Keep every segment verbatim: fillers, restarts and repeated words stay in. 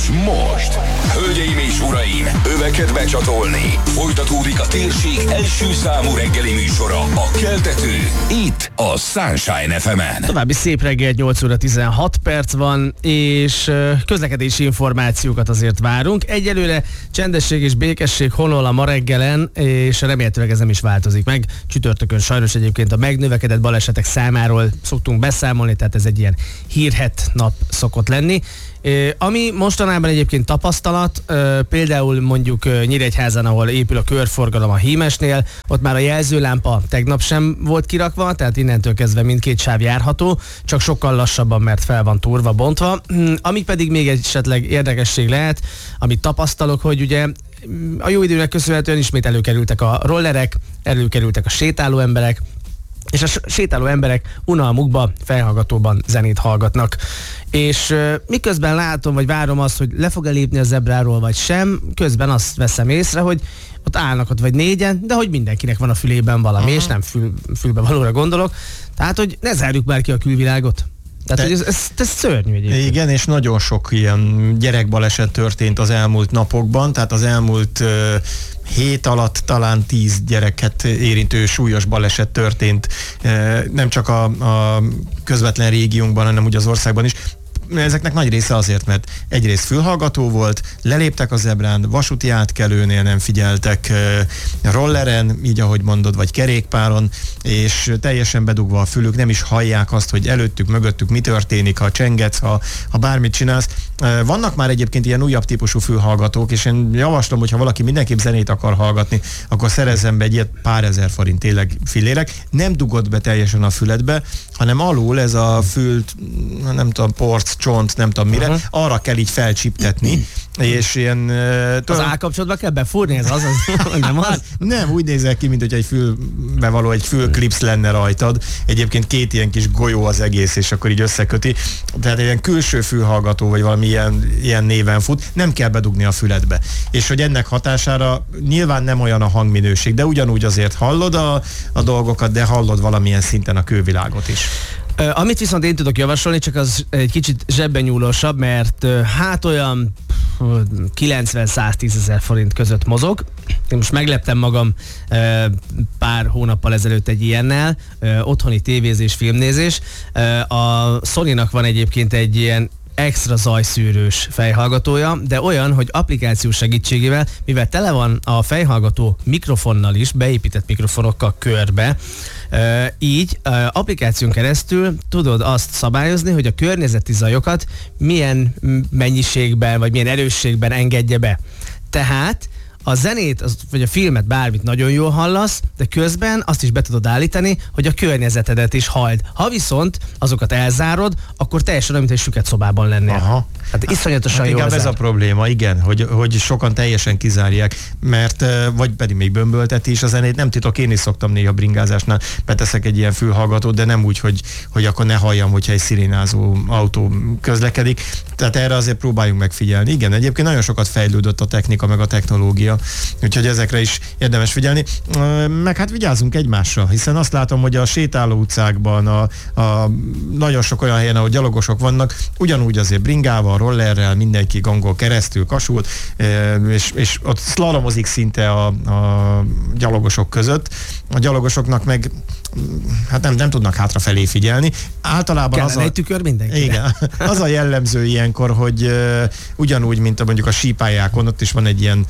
És most, hölgyeim és uraim, öveket becsatolni. Folytatódik a térség első számú reggeli műsora, a Keltető, itt a Sunshine ef emen. További szép reggel, nyolc óra tizenhat perc van, és közlekedési információkat azért várunk. Egyelőre csendesség és békesség honol a ma reggelen, és remélhetőleg ez nem is változik meg. Csütörtökön sajnos egyébként a megnövekedett balesetek számáról szoktunk beszámolni, tehát ez egy ilyen hírhedt nap szokott lenni. Ami mostanában egyébként tapasztalat, például mondjuk Nyíregyházán, ahol épül a körforgalom a Hímesnél, ott már a jelzőlámpa tegnap sem volt kirakva, tehát innentől kezdve mindkét sáv járható, csak sokkal lassabban, mert fel van túrva, bontva. Ami pedig még esetleg érdekesség lehet, amit tapasztalok, hogy ugye a jó időnek köszönhetően ismét előkerültek a rollerek, előkerültek a sétáló emberek, és a sétáló emberek unalmukba, fejhallgatóban zenét hallgatnak. És uh, miközben látom, vagy várom azt, hogy le fog-e lépni a zebráról, vagy sem, közben azt veszem észre, hogy ott állnak ott vagy négyen, de hogy mindenkinek van a fülében valami, uh-huh. és nem fül, fülbe valóra gondolok. Tehát, hogy ne zárjuk már ki a külvilágot. Tehát, hogy ez, ez, ez szörnyű egyébként. Igen, és nagyon sok ilyen gyerekbaleset történt az elmúlt napokban, tehát az elmúlt uh, hét alatt talán tíz gyereket érintő súlyos baleset történt, uh, nem csak a, a közvetlen régiónkban, hanem úgy az országban is. Ezeknek nagy része azért, mert egyrészt fülhallgató volt, leléptek a zebrán, vasúti átkelőnél nem figyeltek, rolleren, így ahogy mondod, vagy kerékpáron, és teljesen bedugva a fülük, nem is hallják azt, hogy előttük, mögöttük mi történik, ha csengetsz, ha, ha bármit csinálsz. Vannak már egyébként ilyen újabb típusú fülhallgatók, és én javaslom, hogy ha valaki mindenképp zenét akar hallgatni, akkor szerezzen be egy ilyet, pár ezer forint, tényleg fillérek. Nem dugod be teljesen a füledbe, hanem alul ez a fült, nem tudom, porc, csont, nem tudom mire, uh-huh. arra kell így felcsiptetni, és ilyen... Uh, az állkapcsolatba kell befúrni, ez az, az nem az? Nem, úgy nézel ki, mint hogy egy fülbe való, egy fülklipsz lenne rajtad. Egyébként két ilyen kis golyó az egész, és akkor így összeköti. Tehát egy ilyen külső fülhallgató, vagy valami ilyen, ilyen néven fut, nem kell bedugni a füledbe. És hogy ennek hatására nyilván nem olyan a hangminőség, de ugyanúgy azért hallod a, a dolgokat, de hallod valamilyen szinten a külvilágot is. Uh, amit viszont én tudok javasolni, csak az egy kicsit zsebben nyúlósabb, mert uh, hát olyan kilencven-száztíz ezer forint között mozog. Én most megleptem magam uh, pár hónappal ezelőtt egy ilyennel, uh, otthoni tévézés, filmnézés. Uh, a Sony-nak van egyébként egy ilyen extra zajszűrős fejhallgatója, de olyan, hogy applikáció segítségével, mivel tele van a fejhallgató mikrofonnal is, beépített mikrofonokkal körbe, Uh, így uh, applikáción keresztül tudod azt szabályozni, hogy a környezeti zajokat milyen mennyiségben, vagy milyen erősségben engedje be. Tehát a zenét, az, vagy a filmet, bármit nagyon jól hallasz, de közben azt is be tudod állítani, hogy a környezetedet is halld. Ha viszont azokat elzárod, akkor teljesen olyan, mint egy süket szobában lennél. Aha. Hát iszonyatosan hát, hát jól ez zár. a probléma, igen, hogy, hogy sokan teljesen kizárják, mert vagy pedig még bömbölteti is a zenét, nem titok, én is szoktam néha bringázásnál, beteszek egy ilyen fülhallgatót, de nem úgy, hogy, hogy akkor ne halljam, hogyha egy szirénázó autó közlekedik. Tehát erre azért próbáljunk megfigyelni. Igen, egyébként nagyon sokat fejlődött a technika, meg a technológia, úgyhogy ezekre is érdemes figyelni. Meg hát vigyázzunk egymásra, hiszen azt látom, hogy a sétáló utcákban, a, a nagyon sok olyan helyen, ahol gyalogosok vannak, ugyanúgy azért bringával, rollerrel mindenki gangol keresztül, kasul, és, és ott szlalomozik szinte a, a gyalogosok között. A gyalogosoknak meg hát nem, nem tudnak hátrafelé figyelni. Általában az a... egy tükör mindenki. Igen, az a jellemző ilyenkor, hogy uh, ugyanúgy, mint a, mondjuk a sípályákon, ott is van egy ilyen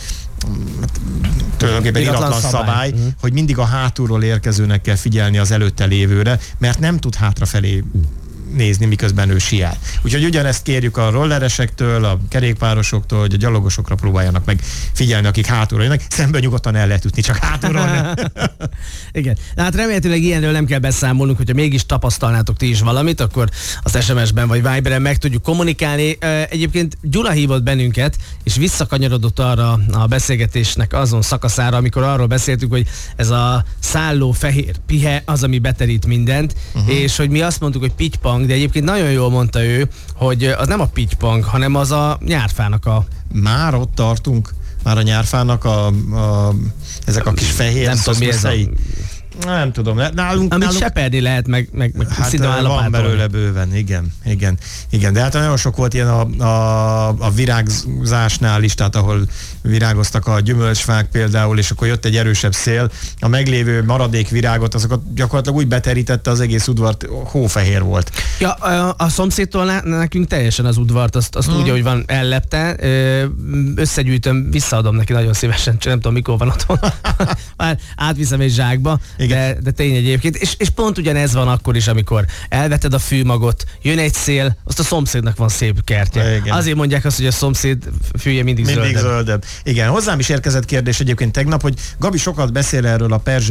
tulajdonképpen iratlan szabály, szabály uh-huh. hogy mindig a hátulról érkezőnek kell figyelni az előtte lévőre, mert nem tud hátrafelé nézni, miközben ő siál. Úgyhogy ugyanezt kérjük a rolleresektől, a kerékpárosoktól, hogy a gyalogosokra próbáljanak meg figyelni, akik hátulról jönnek. Szemben nyugodtan el lehet ütni, csak hátulról nem. Igen. Hát remélhetőleg ilyenről nem kell beszámolnunk, hogyha mégis tapasztalnátok ti is valamit, akkor az es em es-ben vagy Viberen meg tudjuk kommunikálni. Egyébként Gyula hívott bennünket, és visszakanyarodott arra a beszélgetésnek azon szakaszára, amikor arról beszéltük, hogy ez a szálló fehér pihe az, ami beterít mindent, uh-huh. és hogy mi azt mondtuk, hogy pitypang, de egyébként nagyon jól mondta ő, hogy az nem a pitypang, hanem az a nyárfának a... Már ott tartunk? Már a nyárfának a, a ezek a kis fehér nem tudom, mi ez a... Nem tudom, nálunk... Amit nálunk... seperni lehet, meg, meg, meg Hát szidon van belőle bőven, igen, igen, igen. De hát nagyon sok volt ilyen a, a, a virágzásnál is, tehát ahol virágoztak a gyümölcsfák például, és akkor jött egy erősebb szél, a meglévő maradék virágot, azokat gyakorlatilag úgy beterítette az egész udvart, hófehér volt. Ja, a, a szomszédtól nekünk teljesen az udvart, azt, azt mm. úgy, hogy van, ellepte, összegyűjtöm, visszaadom neki nagyon szívesen, csak nem tudom, mikor van otthon. Már átviszem egy zsákba, de, de tény egyébként. És, és pont ugyanez van akkor is, amikor elveted a fűmagot, jön egy szél, azt a szomszédnak van szép kertje. Igen. Azért mondják azt, hogy a szomszéd fűje mindig, mindig zöldebb. zöldebb. Igen, hozzám is érkezett kérdés egyébként tegnap, hogy Gabi sokat beszél erről a perzsa